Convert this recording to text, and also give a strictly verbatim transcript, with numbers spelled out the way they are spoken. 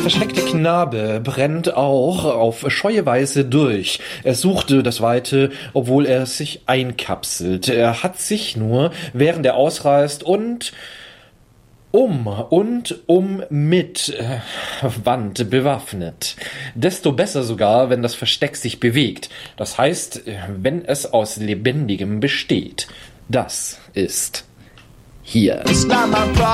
versteckte Knabe brennt auch auf scheue Weise durch. Er suchte das Weite, obwohl er sich einkapselt. Er hat sich nur, während er ausreißt und um und um mit äh, Wand bewaffnet. Desto besser sogar, wenn das Versteck sich bewegt. Das heißt, wenn es aus Lebendigem besteht. Das ist hier.